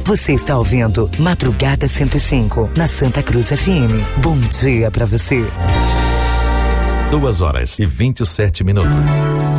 Você está ouvindo Madrugada 105, na Santa Cruz FM. Bom dia pra você. 2h27.